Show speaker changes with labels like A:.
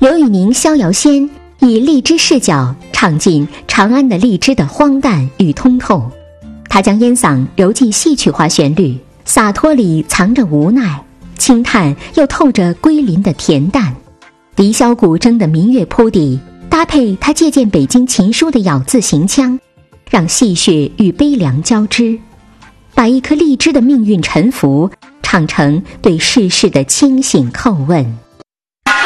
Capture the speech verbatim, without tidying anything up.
A: 刘宇宁、逍遥仙以荔枝视角唱尽长安的荔枝的荒诞与通透，他将烟嗓揉进戏曲化旋律，洒脱里藏着无奈，轻叹又透着归林的恬淡。笛箫古筝的民乐铺底，搭配他借鉴北京琴书的咬字行腔，让戏谑与悲凉交织，把一颗荔枝的命运沉浮唱成对世事的清醒叩问。